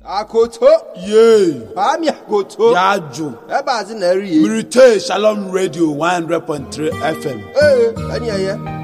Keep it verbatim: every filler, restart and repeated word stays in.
Akoto. Yay. Ami akoto. Yaju. Eba azi na eri. Mirite Shalom Radio one hundred point three F M. Eh, ani aye.